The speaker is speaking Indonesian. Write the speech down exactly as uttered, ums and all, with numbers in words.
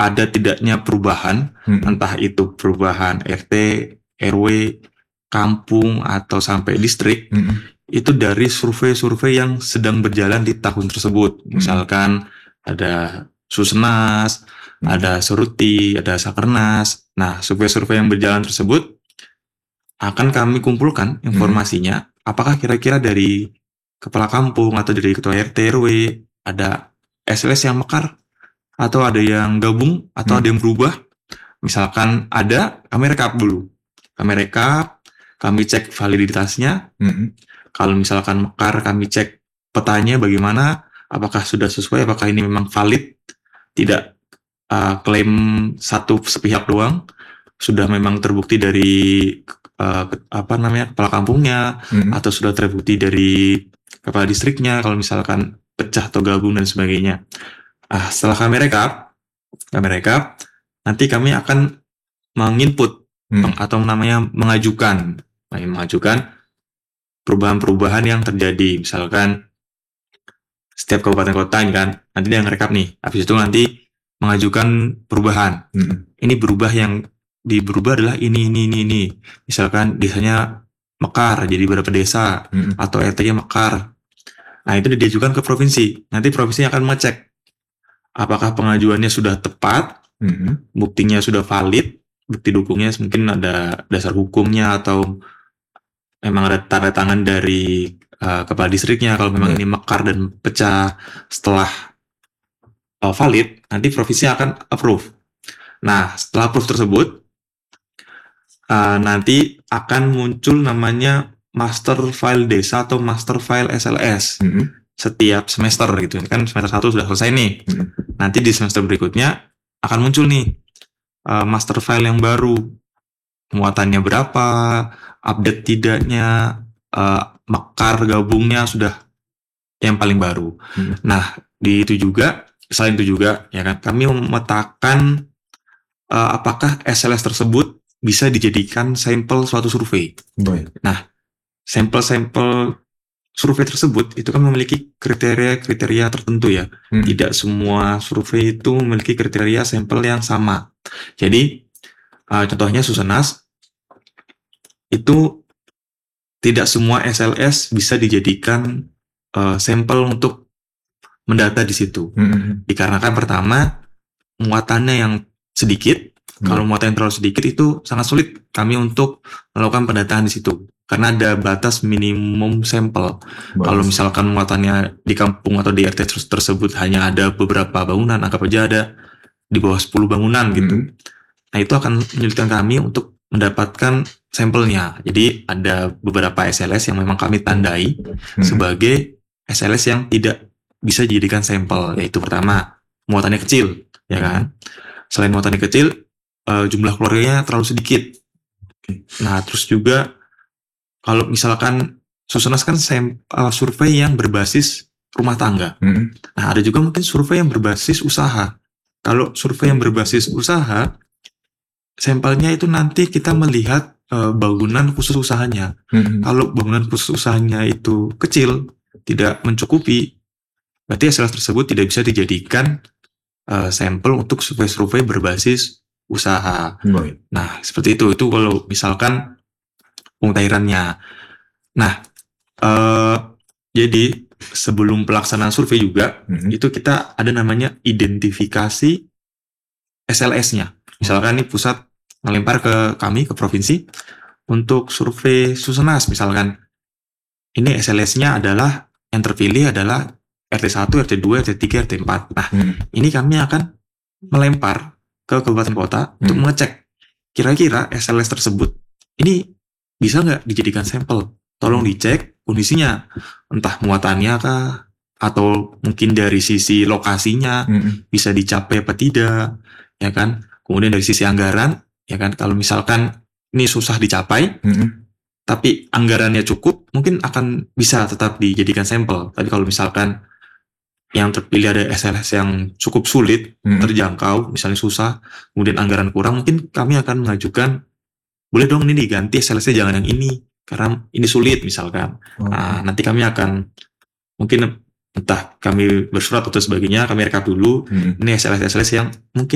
ada tidaknya perubahan, Hmm. entah itu perubahan R T, R W, kampung, atau sampai distrik, Hmm. itu dari survei-survei yang sedang berjalan di tahun tersebut. Misalkan ada Susenas, Hmm. ada Suruti, ada Sakernas. Nah, survei-survei yang berjalan tersebut akan kami kumpulkan informasinya, apakah kira-kira dari kepala kampung atau dari ketua R T R W ada S L S yang mekar, atau ada yang gabung, atau Hmm. ada yang berubah. Misalkan ada, kami rekap dulu. Kami rekap, kami cek validitasnya. Hmm. Kalau misalkan mekar, kami cek petanya bagaimana, apakah sudah sesuai, apakah ini memang valid, tidak uh, klaim satu sepihak doang, sudah memang terbukti dari uh, apa namanya kepala kampungnya, Hmm. atau sudah terbukti dari kepala distriknya, kalau misalkan pecah atau gabung dan sebagainya. Ah, setelah kami rekap, kami rekap, nanti kami akan menginput Hmm. atau namanya mengajukan, nah, mengajukan perubahan-perubahan yang terjadi. Misalkan setiap kabupaten kota ini kan, nanti dia ngerekap nih, habis itu nanti mengajukan perubahan. Hmm. Ini berubah, yang diberubah adalah ini, ini, ini, ini. Misalkan desanya mekar jadi berapa desa, Hmm. atau R T-nya mekar. Nah, itu diajukan ke provinsi. Nanti provinsi akan mengecek apakah pengajuannya sudah tepat, Hmm. buktinya sudah valid, bukti dukungnya mungkin ada dasar hukumnya, atau memang ada tanda tangan dari uh, kepala distriknya. Kalau memang Hmm. ini mekar dan pecah setelah uh, valid, nanti provinsi akan approve. Nah, setelah approve tersebut, uh, nanti akan muncul namanya master file desa atau master file S L S. Hmm. Setiap semester gitu. Kan semester satu sudah selesai nih. Hmm. Nanti di semester berikutnya akan muncul nih uh, master file yang baru. Muatannya berapa, update tidaknya, uh, mekar gabungnya sudah yang paling baru. Hmm. Nah, di itu juga, selain itu juga, ya kan, kami memetakan uh, apakah S L S tersebut bisa dijadikan sampel suatu survei. Baik. Nah, sampel-sampel survei tersebut itu kan memiliki kriteria-kriteria tertentu ya. Hmm. Tidak semua survei itu memiliki kriteria sampel yang sama. Jadi, uh, contohnya Susenas, itu tidak semua S L S bisa dijadikan uh, sampel untuk mendata di situ. Hmm. Dikarenakan pertama, muatannya yang sedikit. Hmm. Kalau muatan yang terlalu sedikit itu sangat sulit kami untuk melakukan pendataan di situ. Karena ada batas minimum sampel. Baik. Kalau misalkan muatannya di kampung atau di R T tersebut hanya ada beberapa bangunan, anggap aja ada di bawah sepuluh bangunan gitu. Hmm. Nah, itu akan menyulitkan kami untuk mendapatkan sampelnya. Jadi ada beberapa S L S yang memang kami tandai Hmm. sebagai S L S yang tidak bisa dijadikan sampel. Yaitu pertama, muatannya kecil, ya kan? Selain muatannya kecil, uh, jumlah keluarganya terlalu sedikit. Nah, terus juga kalau misalkan Susenas kan sem- uh, survei yang berbasis rumah tangga. Hmm. Nah, ada juga mungkin survei yang berbasis usaha. Kalau survei yang berbasis usaha, sampelnya itu nanti kita melihat uh, bangunan khusus usahanya. Hmm. Kalau bangunan khusus usahanya itu kecil, tidak mencukupi, berarti S L S tersebut tidak bisa dijadikan uh, sampel untuk survei-survei berbasis usaha. Baik. Nah, seperti itu. Itu kalau misalkan pengutairannya. Nah, uh, jadi sebelum pelaksanaan survei juga, Hmm. itu kita ada namanya identifikasi S L S-nya. Misalkan nih pusat melempar ke kami, ke provinsi, untuk survei Susenas. Misalkan ini S L S-nya adalah, yang terpilih adalah R T satu, R T dua, R T tiga, R T empat. Nah, Hmm. ini kami akan melempar ke kabupaten kota Hmm. untuk mengecek kira-kira S L S tersebut ini bisa nggak dijadikan sampel. Tolong dicek kondisinya, entah muatannya kah, atau mungkin dari sisi lokasinya Hmm. bisa dicapai apa tidak, ya kan? Kemudian dari sisi anggaran, ya kan? Kalau misalkan ini susah dicapai, Hmm. tapi anggarannya cukup, mungkin akan bisa tetap dijadikan sampel. Tapi kalau misalkan yang terpilih ada S L S yang cukup sulit, Hmm. terjangkau, misalnya susah, kemudian anggaran kurang, mungkin kami akan mengajukan, boleh dong ini diganti S L S-nya jangan yang ini, karena ini sulit misalkan. Oh. Nah, nanti kami akan, mungkin entah kami bersurat atau sebagainya, kami rekap dulu, Hmm. ini S L S-S L S yang mungkin